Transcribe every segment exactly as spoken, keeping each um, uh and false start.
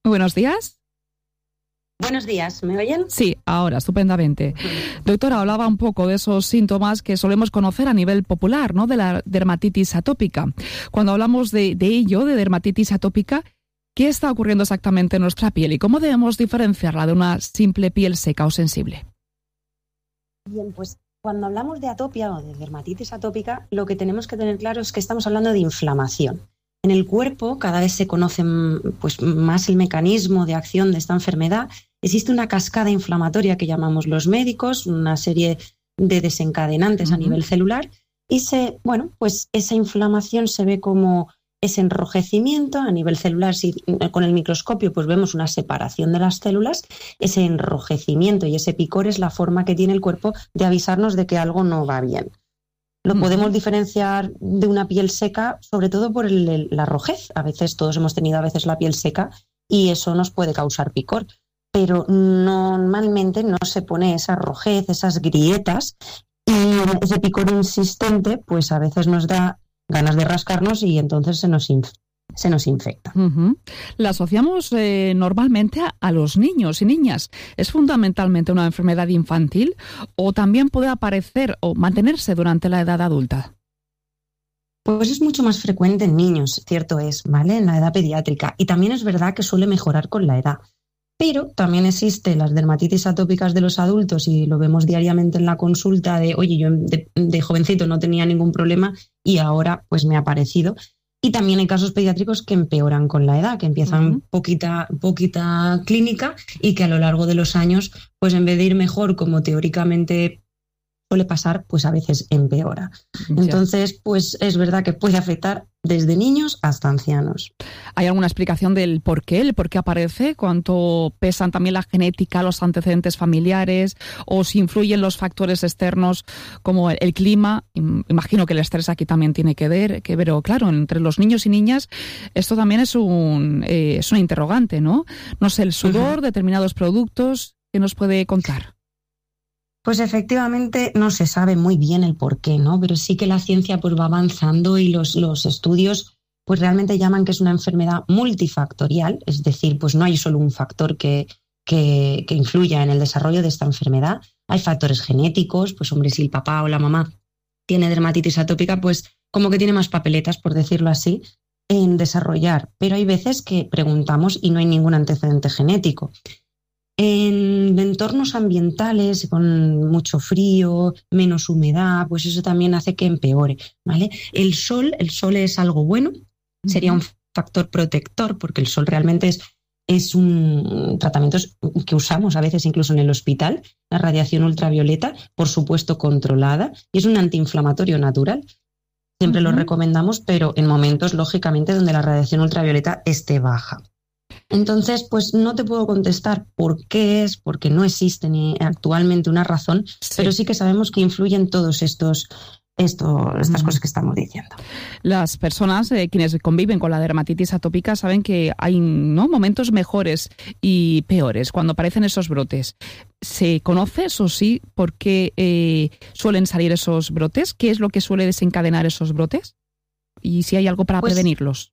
Muy buenos días. Buenos días, ¿me oyen? Sí, ahora, estupendamente. Doctora, hablaba un poco de esos síntomas que solemos conocer a nivel popular, ¿no? De la dermatitis atópica. Cuando hablamos de, de ello, de dermatitis atópica, ¿qué está ocurriendo exactamente en nuestra piel y cómo debemos diferenciarla de una simple piel seca o sensible? Bien, pues cuando hablamos de atopia o de dermatitis atópica, lo que tenemos que tener claro es que estamos hablando de inflamación. En el cuerpo cada vez se conoce pues, más el mecanismo de acción de esta enfermedad. Existe una cascada inflamatoria que llamamos los médicos, una serie de desencadenantes uh-huh. a nivel celular, y se, bueno, pues esa inflamación se ve como ese enrojecimiento a nivel celular. Si con el microscopio pues vemos una separación de las células, ese enrojecimiento y ese picor es la forma que tiene el cuerpo de avisarnos de que algo no va bien. Lo uh-huh. podemos diferenciar de una piel seca, sobre todo por el, el, la rojez. A veces todos hemos tenido a veces la piel seca y eso nos puede causar picor. Pero normalmente no se pone esa rojez, esas grietas, y ese picor insistente pues a veces nos da ganas de rascarnos y entonces se nos, inf- se nos infecta. Uh-huh. La asociamos eh, normalmente a, a los niños y niñas. ¿Es fundamentalmente una enfermedad infantil o también puede aparecer o mantenerse durante la edad adulta? Pues es mucho más frecuente en niños, cierto es, ¿vale? En la edad pediátrica. Y también es verdad que suele mejorar con la edad. Pero también existen las dermatitis atópicas de los adultos y lo vemos diariamente en la consulta de, oye, yo de, de jovencito no tenía ningún problema y ahora pues me ha aparecido. Y también hay casos pediátricos que empeoran con la edad, que empiezan uh-huh. poquita, poquita clínica y que a lo largo de los años, pues en vez de ir mejor como teóricamente suele pasar, pues a veces empeora. Ya. Entonces, pues es verdad que puede afectar desde niños hasta ancianos. ¿Hay alguna explicación del por qué, el por qué aparece? ¿Cuánto pesan también la genética, los antecedentes familiares? ¿O si influyen los factores externos como el, el clima? Imagino que el estrés aquí también tiene que ver, que, pero claro, entre los niños y niñas esto también es un eh, es una interrogante, ¿no? No sé, el sudor, uh-huh. determinados productos, ¿qué nos puede contar? Pues efectivamente no se sabe muy bien el por qué, ¿no? Pero sí que la ciencia pues va avanzando y los, los estudios pues realmente llaman que es una enfermedad multifactorial, es decir, pues no hay solo un factor que, que, que influya en el desarrollo de esta enfermedad. Hay factores genéticos, pues hombre, si el papá o la mamá tiene dermatitis atópica, pues como que tiene más papeletas, por decirlo así, en desarrollar. Pero hay veces que preguntamos y no hay ningún antecedente genético. En entornos ambientales, con mucho frío, menos humedad, pues eso también hace que empeore, ¿vale? El sol, el sol es algo bueno, sería un factor protector, porque el sol realmente es, es un tratamiento que usamos a veces incluso en el hospital, la radiación ultravioleta, por supuesto controlada, y es un antiinflamatorio natural. Siempre uh-huh. lo recomendamos, pero en momentos, lógicamente, donde la radiación ultravioleta esté baja. Entonces, pues no te puedo contestar por qué es, porque no existe ni actualmente una razón, sí. pero sí que sabemos que influyen todos estos, esto, estas mm. cosas que estamos diciendo. Las personas, eh, quienes conviven con la dermatitis atópica, saben que hay ¿no? momentos mejores y peores cuando aparecen esos brotes. ¿Se conoce, eso sí, por qué eh, suelen salir esos brotes? ¿Qué es lo que suele desencadenar esos brotes? ¿Y si hay algo para pues, prevenirlos?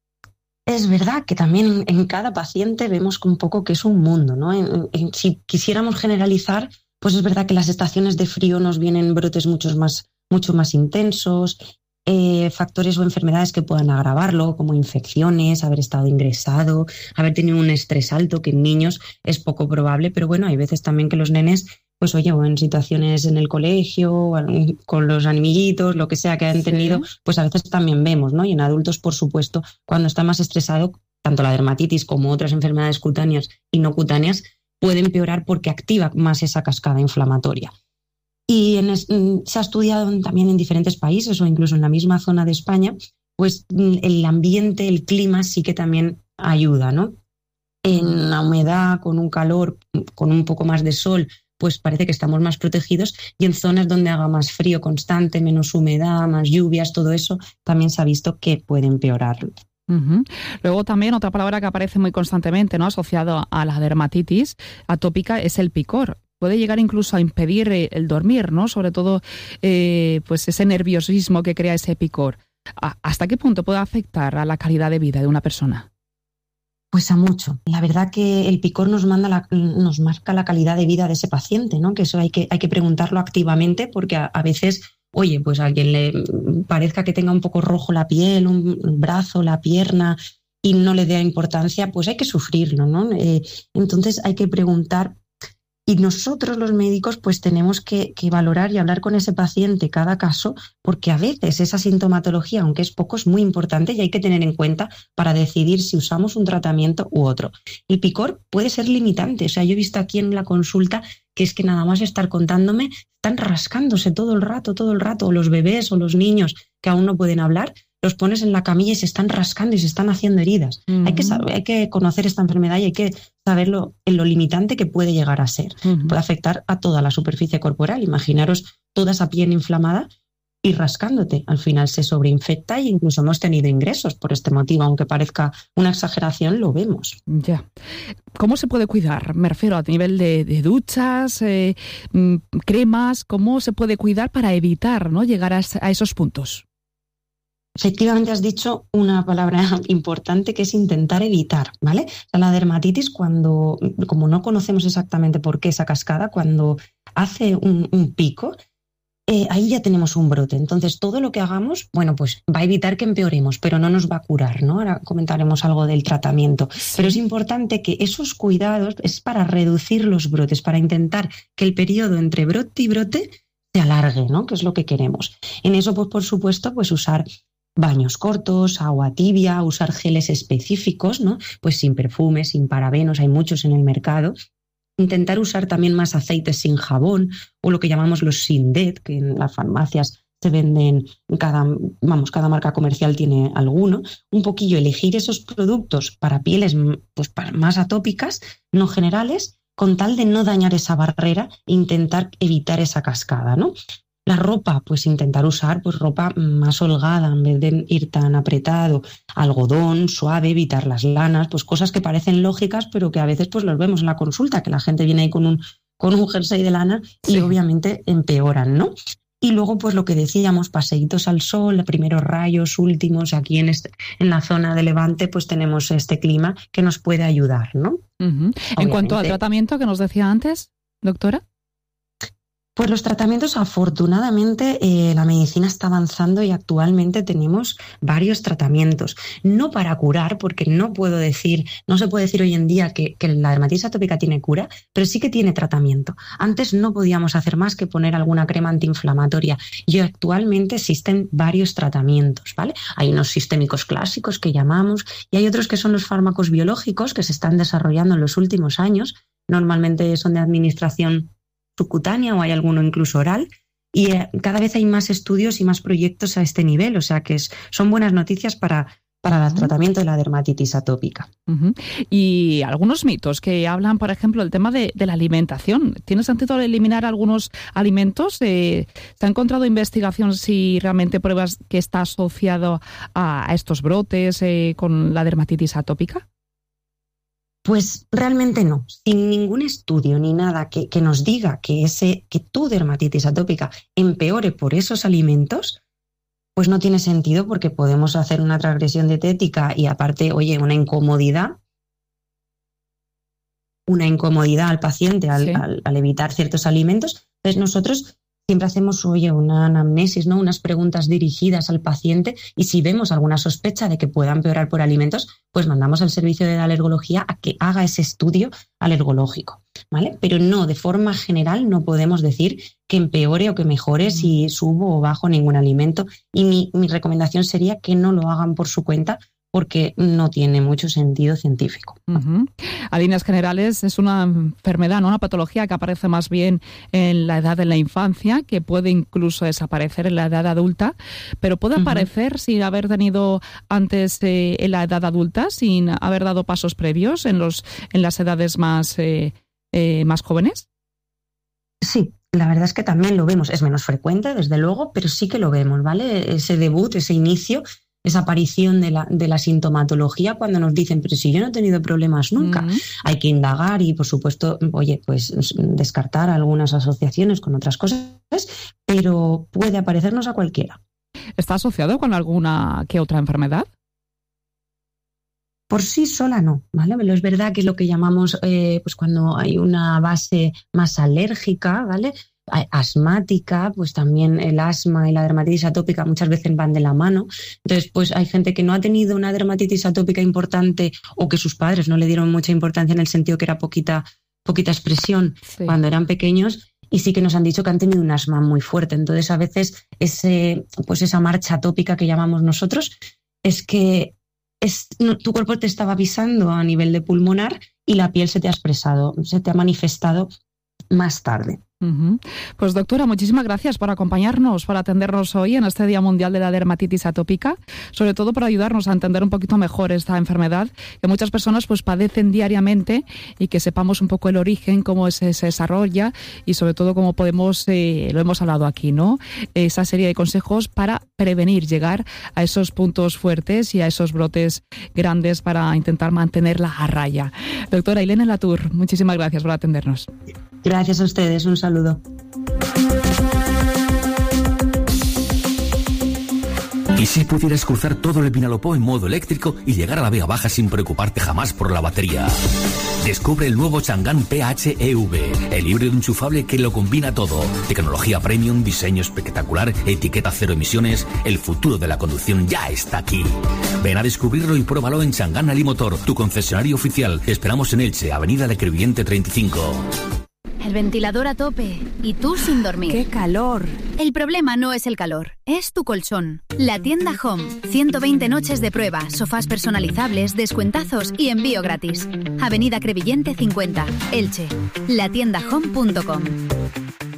Es verdad que también en cada paciente vemos un poco que es un mundo, ¿no? En, en, si quisiéramos generalizar, pues es verdad que las estaciones de frío nos vienen brotes mucho más, mucho más intensos, eh, factores o enfermedades que puedan agravarlo, como infecciones, haber estado ingresado, haber tenido un estrés alto, que en niños es poco probable, pero bueno, hay veces también que los nenes, pues oye, o en situaciones en el colegio, con los amiguitos, lo que sea que han tenido, sí. pues a veces también vemos, ¿no? Y en adultos, por supuesto, cuando está más estresado, tanto la dermatitis como otras enfermedades cutáneas y no cutáneas puede empeorar porque activa más esa cascada inflamatoria. Y en es, se ha estudiado también en diferentes países o incluso en la misma zona de España, pues el ambiente, el clima sí que también ayuda, ¿no? En la humedad, con un calor, con un poco más de sol, pues parece que estamos más protegidos, y en zonas donde haga más frío constante, menos humedad, más lluvias, todo eso también se ha visto que puede empeorarlo. Uh-huh. Luego también otra palabra que aparece muy constantemente, ¿no?, asociado a la dermatitis atópica, es el picor. Puede llegar incluso a impedir el dormir, ¿no? Sobre todo eh, pues ese nerviosismo que crea ese picor. ¿Hasta qué punto puede afectar a la calidad de vida de una persona? Pues a mucho. La verdad que el picor nos manda la, nos marca la calidad de vida de ese paciente, ¿no? Que eso hay que, hay que preguntarlo activamente, porque a, a veces, oye, pues a quien le parezca que tenga un poco rojo la piel, un brazo, la pierna, y no le dé importancia, pues hay que sufrirlo, ¿no? Eh, entonces hay que preguntar. Y nosotros los médicos pues tenemos que, que valorar y hablar con ese paciente cada caso, porque a veces esa sintomatología, aunque es poco, es muy importante y hay que tener en cuenta para decidir si usamos un tratamiento u otro. El picor puede ser limitante. O sea, yo he visto aquí en la consulta que es que nada más estar contándome, están rascándose todo el rato, todo el rato, o los bebés o los niños que aún no pueden hablar, los pones en la camilla y se están rascando y se están haciendo heridas. Uh-huh. Hay que saber, hay que conocer esta enfermedad y hay que saberlo en lo limitante que puede llegar a ser. Uh-huh. Puede afectar a toda la superficie corporal. Imaginaros toda esa piel inflamada y rascándote. Al final se sobreinfecta e incluso hemos tenido ingresos por este motivo. Aunque parezca una exageración, lo vemos. Ya. ¿Cómo se puede cuidar? Me refiero a nivel de, de duchas, eh, cremas. ¿Cómo se puede cuidar para evitar, ¿no?, llegar a, a esos puntos? Efectivamente has dicho una palabra importante, que es intentar evitar, ¿vale? La dermatitis, cuando, como no conocemos exactamente por qué esa cascada, cuando hace un, un pico, eh, ahí ya tenemos un brote. Entonces todo lo que hagamos, bueno, pues va a evitar que empeoremos, pero no nos va a curar, ¿no? Ahora comentaremos algo del tratamiento. Sí. Pero es importante que esos cuidados es para reducir los brotes, para intentar que el periodo entre brote y brote se alargue, ¿no? Que es lo que queremos. En eso, pues por supuesto, pues usar baños cortos, agua tibia, usar geles específicos, ¿no? Pues sin perfumes, sin parabenos, hay muchos en el mercado. Intentar usar también más aceites sin jabón, o lo que llamamos los Sindet, que en las farmacias se venden, cada, vamos, cada marca comercial tiene alguno. Un poquillo elegir esos productos para pieles pues, para más atópicas, no generales, con tal de no dañar esa barrera e intentar evitar esa cascada, ¿no? La ropa, pues intentar usar pues ropa más holgada en vez de ir tan apretado, algodón, suave, evitar las lanas, pues cosas que parecen lógicas, pero que a veces pues los vemos en la consulta, que la gente viene ahí con un, con un jersey de lana y sí, obviamente empeoran, ¿no? Y luego, pues lo que decíamos, paseitos al sol, primeros rayos, últimos, aquí en, este, en la zona de Levante, pues tenemos este clima que nos puede ayudar, ¿no? Uh-huh. En cuanto al tratamiento que nos decía antes, doctora. Pues los tratamientos, afortunadamente, eh, la medicina está avanzando y actualmente tenemos varios tratamientos. No para curar, porque no puedo decir, no se puede decir hoy en día que, que la dermatitis atópica tiene cura, pero sí que tiene tratamiento. Antes no podíamos hacer más que poner alguna crema antiinflamatoria y actualmente existen varios tratamientos, ¿vale? Hay unos sistémicos clásicos que llamamos y hay otros que son los fármacos biológicos que se están desarrollando en los últimos años. Normalmente son de administración subcutánea o hay alguno incluso oral, y eh, cada vez hay más estudios y más proyectos a este nivel, o sea que es, son buenas noticias para, para el tratamiento de la dermatitis atópica. Uh-huh. Y algunos mitos que hablan, por ejemplo, del tema de, de la alimentación. ¿Tiene sentido eliminar algunos alimentos? Eh, ¿Se ha encontrado investigación si realmente pruebas que está asociado a, a estos brotes eh, con la dermatitis atópica? Pues realmente no, sin ningún estudio ni nada que, que nos diga que, ese, que tu dermatitis atópica empeore por esos alimentos, pues no tiene sentido, porque podemos hacer una transgresión dietética y aparte, oye, una incomodidad, una incomodidad al paciente al, sí. al, al evitar ciertos alimentos. Entonces nosotros siempre hacemos, oye, una anamnesis, ¿no? Unas preguntas dirigidas al paciente, y si vemos alguna sospecha de que pueda empeorar por alimentos, pues mandamos al servicio de la alergología a que haga ese estudio alergológico, ¿vale? Pero no, de forma general no podemos decir que empeore o que mejore si subo o bajo ningún alimento, y mi, mi recomendación sería que no lo hagan por su cuenta, porque no tiene mucho sentido científico. Uh-huh. A líneas generales es una enfermedad, ¿no? Una patología que aparece más bien en la edad de la infancia, que puede incluso desaparecer en la edad adulta, pero puede uh-huh. aparecer sin haber tenido antes eh, en la edad adulta, sin haber dado pasos previos en, los, en las edades más, eh, eh, más jóvenes. Sí. La verdad es que también lo vemos. Es menos frecuente, desde luego, pero sí que lo vemos, ¿vale? Ese debut, ese inicio, esa aparición de la, de la sintomatología, cuando nos dicen, pero si yo no he tenido problemas nunca. Uh-huh. Hay que indagar y, por supuesto, oye, pues descartar algunas asociaciones con otras cosas, pero puede aparecernos a cualquiera. ¿Está asociado con alguna que otra enfermedad? por sí sola no, ¿vale? Pero es verdad que es lo que llamamos eh, pues cuando hay una base más alérgica, ¿vale? Asmática, pues también el asma y la dermatitis atópica muchas veces van de la mano. Entonces, pues hay gente que no ha tenido una dermatitis atópica importante o que sus padres no le dieron mucha importancia en el sentido que era poquita, poquita expresión sí. cuando eran pequeños. Y sí que nos han dicho que han tenido un asma muy fuerte. Entonces, a veces ese, pues esa marcha atópica que llamamos nosotros es que es, no, tu cuerpo te estaba avisando a nivel de pulmonar y la piel se te ha expresado, se te ha manifestado más tarde. Uh-huh. Pues doctora, muchísimas gracias por acompañarnos, por atendernos hoy en este Día Mundial de la Dermatitis Atópica, sobre todo por ayudarnos a entender un poquito mejor esta enfermedad que muchas personas pues padecen diariamente y que sepamos un poco el origen, cómo se, se desarrolla y sobre todo cómo podemos, eh, lo hemos hablado aquí, ¿no? Esa serie de consejos para prevenir llegar a esos puntos fuertes y a esos brotes grandes para intentar mantenerla a raya. Doctora Ilene Latour, muchísimas gracias por atendernos. Gracias a ustedes, un saludo. ¿Y si pudieras cruzar todo el Vinalopó en modo eléctrico y llegar a la Vega Baja sin preocuparte jamás por la batería? Descubre el nuevo Chang'an P H E V, el híbrido enchufable que lo combina todo. Tecnología premium, diseño espectacular, etiqueta cero emisiones. El futuro de la conducción ya está aquí. Ven a descubrirlo y pruébalo en Chang'an Alimotor, tu concesionario oficial. Te esperamos en Elche, Avenida de Crevillente treinta y cinco. El ventilador a tope y tú sin dormir. ¡Qué calor! El problema no es el calor, es tu colchón. La tienda Home. ciento veinte noches de prueba, sofás personalizables, descuentazos y envío gratis. Avenida Crevillente cincuenta, Elche. la tienda home punto com.